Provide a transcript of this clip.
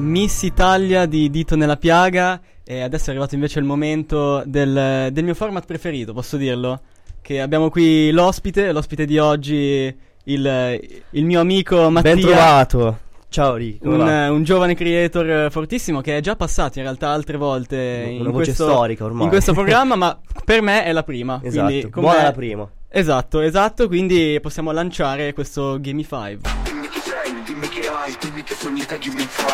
Miss Italia di Dito nella piaga. E adesso è arrivato invece il momento del mio format preferito, posso dirlo? Che abbiamo qui l'ospite di oggi, il mio amico Mattia. Ben trovato. Ciao Rico. Un giovane creator fortissimo che è già passato in realtà altre volte una voce storica ormai in questo programma, ma per me è la prima. Esatto, quindi, buona la prima. Esatto, quindi possiamo lanciare questo Gimme 5. Dimmi chi sei, dimmi che hai, dimmi che sogni te, Gimme 5.